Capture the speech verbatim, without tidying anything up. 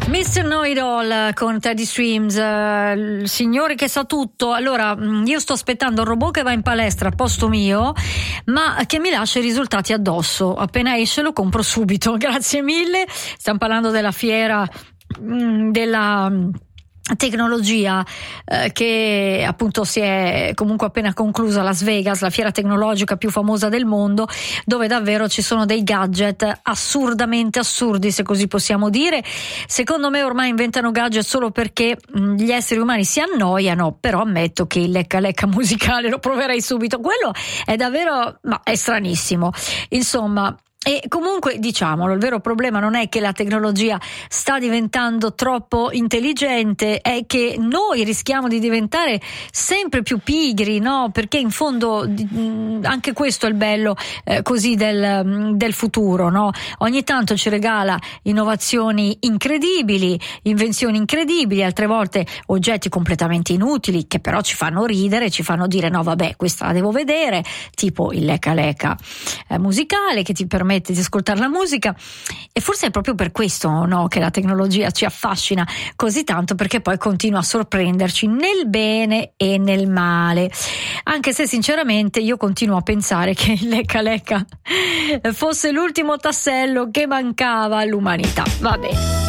mister Know-It-All con Teddy Swims, uh, il signore che sa tutto. Allora, io sto aspettando il robot che va in palestra a posto mio, ma che mi lascia i risultati addosso. Appena esce lo compro subito. Grazie mille. Stiamo parlando della fiera mh, della tecnologia eh, che appunto si è comunque appena conclusa a Las Vegas, la fiera tecnologica più famosa del mondo, dove davvero ci sono dei gadget assurdamente assurdi, se così possiamo dire. Secondo me ormai inventano gadget solo perché mh, gli esseri umani si annoiano, però ammetto che il lecca lecca musicale lo proverei subito. Quello è davvero, ma è stranissimo. Insomma, e comunque, diciamolo, il vero problema non è che la tecnologia sta diventando troppo intelligente, è che noi rischiamo di diventare sempre più pigri, no? Perché in fondo anche questo è il bello eh, così del, del futuro, no? Ogni tanto ci regala innovazioni incredibili, invenzioni incredibili, altre volte oggetti completamente inutili che però ci fanno ridere, ci fanno dire no vabbè, questa la devo vedere, tipo il lecca lecca eh, musicale che ti permette di ascoltare la musica. E forse è proprio per questo, no, che la tecnologia ci affascina così tanto, perché poi continua a sorprenderci nel bene e nel male, anche se sinceramente io continuo a pensare che il lecca lecca fosse l'ultimo tassello che mancava all'umanità. Va bene.